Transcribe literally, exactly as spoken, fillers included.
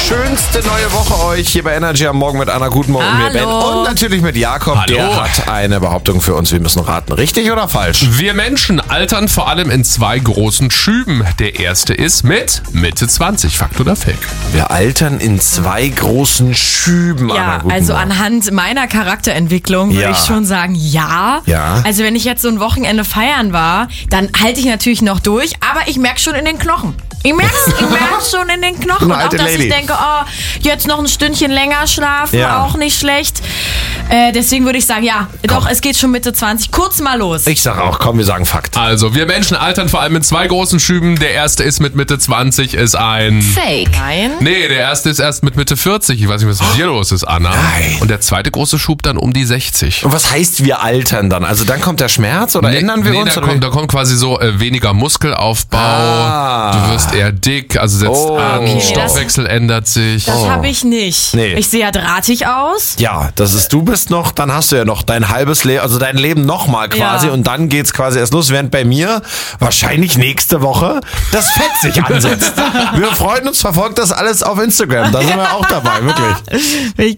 schönste neue Woche euch hier bei Energy am Morgen mit Anna. Guten Morgen und mir, Ben. Und natürlich mit Jakob. Hallo. Der hat eine Behauptung für uns. Wir müssen raten. Richtig oder falsch? Wir Menschen altern vor allem in zwei großen Schüben. Der erste ist mit Mitte zwanzig. Fakt oder Fake? Wir altern in zwei großen Schüben. Anna, Ja, guten also Morgen. anhand meiner Charakterentwicklung würde Ja. ich schon sagen, ja. Ja. Also wenn ich jetzt so ein Wochenende feiern war, dann halte ich natürlich noch durch, aber ich merke schon in den Knochen. Ich merke ich merk schon in den Knochen. Eine Und auch, alte dass Lady. ich denke, oh, jetzt noch ein Stündchen länger schlafen, Ja. auch nicht schlecht. Äh, deswegen würde ich sagen, ja, doch, es geht schon Mitte zwanzig. Kurz mal los. Ich sag auch, komm, wir sagen Fakt. Also, wir Menschen altern vor allem in zwei großen Schüben. Der erste ist mit Mitte zwanzig, ist ein... Fake. Nein. Nee, der erste ist erst mit Mitte vierzig. Ich weiß nicht, was mit dir los ist, Anna. Nein. Und der zweite große Schub dann um die sechzig. Und was heißt wir altern dann? Also dann kommt der Schmerz oder ändern wir nee, uns? Da oder wie? kommt, da kommt quasi so äh, weniger Muskelaufbau. Ah. Du wirst eher dick, also setzt Oh. an, Okay, das- Stoffwechsel ändert sich. Das habe ich nicht. Nee. Ich sehe ja drahtig aus. Ja, das ist, du bist noch, dann hast du ja noch dein halbes Leben, also dein Leben nochmal quasi Ja. und dann geht's quasi erst los, während bei mir wahrscheinlich nächste Woche das Fett sich ansetzt. Wir freuen uns, verfolgt das alles auf Instagram, da sind wir auch dabei, wirklich. Ich